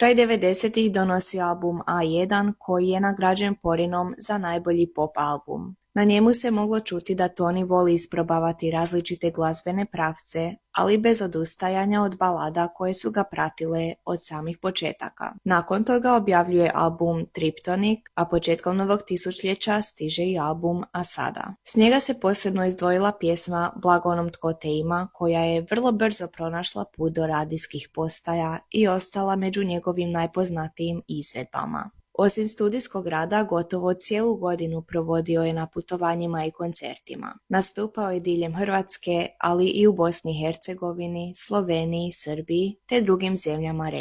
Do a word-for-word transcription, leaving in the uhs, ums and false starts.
Kraj devedesetih donosi album A jedan koji je nagrađen Porinom za najbolji pop album. Na njemu se moglo čuti da Tony voli isprobavati različite glazbene pravce, ali bez odustajanja od balada koje su ga pratile od samih početaka. Nakon toga objavljuje album Triptonic, a početkom novog tisućljeća stiže i album A sada. S njega se posebno izdvojila pjesma Blago onom tko te ima, koja je vrlo brzo pronašla put do radijskih postaja i ostala među njegovim najpoznatijim izvedbama. Osim studijskog rada, gotovo cijelu godinu provodio je na putovanjima i koncertima. Nastupao je diljem Hrvatske, ali i u Bosni i Hercegovini, Sloveniji, Srbiji te drugim zemljama regije.